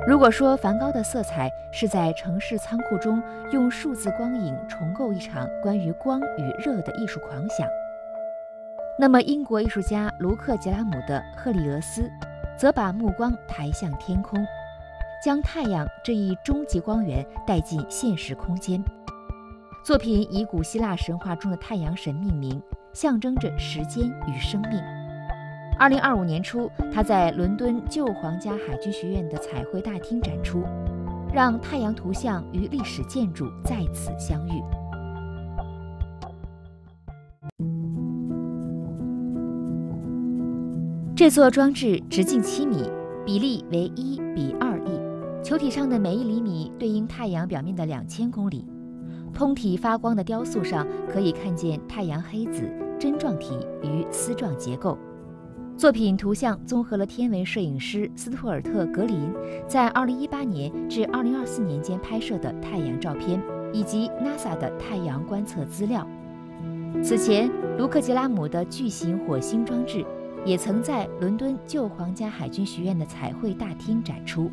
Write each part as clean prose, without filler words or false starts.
如果说梵高的色彩是在城市仓库中用数字光影重构一场关于光与热的艺术狂想，那么英国艺术家卢克·杰拉姆的《赫利俄斯》则把目光抬向天空，将太阳这一终极光源带进现实空间。作品以古希腊神话中的太阳神命名，象征着时间与生命。2025年初，他在伦敦旧皇家海军学院的彩绘大厅展出，让太阳图像与历史建筑再次相遇。这座装置直径7米，比例为1:2亿，球体上的每1厘米对应太阳表面的2000公里。通体发光的雕塑上可以看见太阳黑子、针状体与丝状结构。作品图像综合了天文摄影师斯图尔特·格林在2018年至2024年间拍摄的太阳照片，以及 NASA 的太阳观测资料。此前，卢克·杰拉姆的巨型火星装置也曾在伦敦旧皇家海军学院的彩绘大厅展出。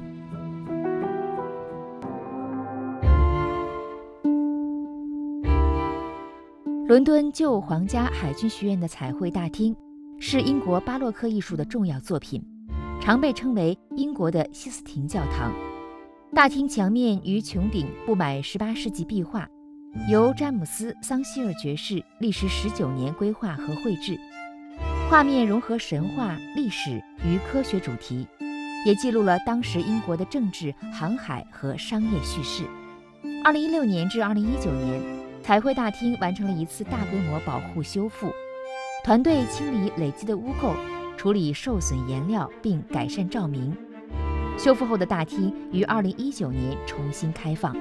伦敦旧皇家海军学院的彩绘大厅是英国巴洛克艺术的重要作品，常被称为英国的西斯廷教堂。大厅墙面与穹顶布满18世纪壁画，由詹姆斯·桑希尔爵士历时19年规划和绘制。画面融合神话、历史与科学主题，也记录了当时英国的政治、航海和商业叙事。2016年至2019年，彩绘大厅完成了一次大规模保护修复，团队清理累积的污垢，处理受损颜料并改善照明。修复后的大厅于2019年重新开放。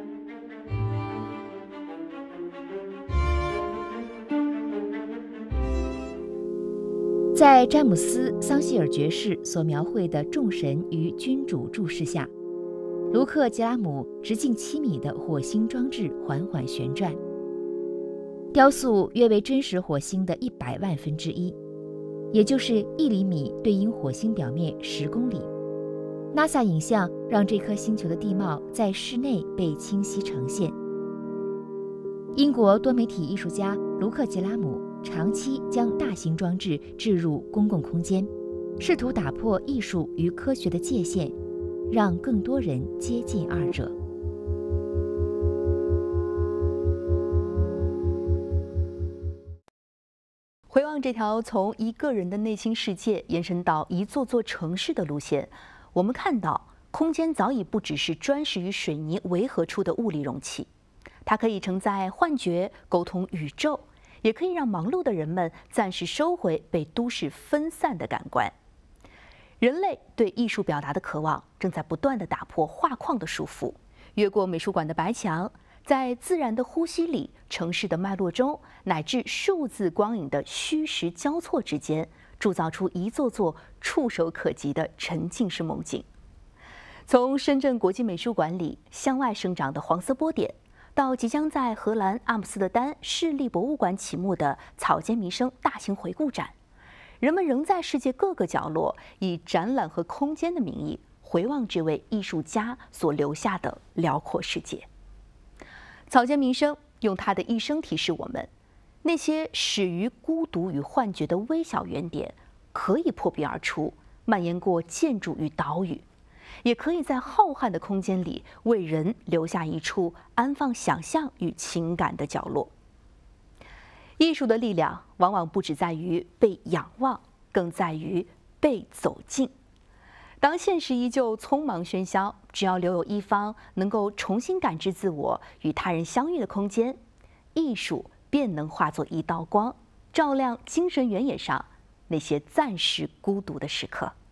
在詹姆斯·桑希尔爵士所描绘的众神与君主注视下，卢克·杰拉姆直径7米的火星装置缓缓旋转，雕塑约为真实火星的100万分之一，也就是1厘米对应火星表面10公里。NASA 影像让这颗星球的地貌在室内被清晰呈现。英国多媒体艺术家卢克·杰拉姆长期将大型装置置入公共空间，试图打破艺术与科学的界限，让更多人接近二者。 回望这条从一个人的内心世界延伸到一座座城市的路线，我们看到空间早已不只是砖石与水泥围合出的物理容器，它可以承载幻觉，沟通宇宙，也可以让忙碌的人们暂时收回被都市分散的感官。人类对艺术表达的渴望正在不断地打破画框的束缚，越过美术馆的白墙，在自然的呼吸里、城市的脉络中，乃至数字光影的虚实交错之间，铸造出一座座触手可及的沉浸式梦境。从深圳国际美术馆里向外生长的黄色波点，到即将在荷兰阿姆斯特丹市立博物馆启幕的草间弥生大型回顾展，人们仍在世界各个角落以展览和空间的名义回望这位艺术家所留下的辽阔世界。草间弥生用他的一生提示我们，那些始于孤独与幻觉的微小原点，可以破壁而出，蔓延过建筑与岛屿，也可以在浩瀚的空间里为人留下一处安放想象与情感的角落。艺术的力量往往不只在于被仰望，更在于被走近。当现实依旧匆忙喧嚣，只要留有一方能够重新感知自我与他人相遇的空间，艺术便能化作一道光，照亮精神原野上那些暂时孤独的时刻。